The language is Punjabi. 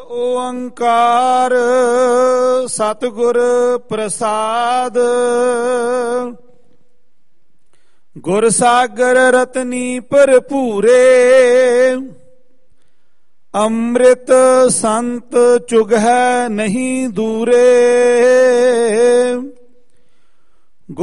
ਓੰਕਾਰ ਸਤਿਗੁਰ ਪ੍ਰਸਾਦ। ਗੁਰ ਸਾਗਰ ਰਤਨੀ ਭਰਪੂਰੇ, ਅੰਮ੍ਰਿਤ ਸੰਤ ਚੁਗਹਿ ਨਹੀਂ ਦੂਰੇ।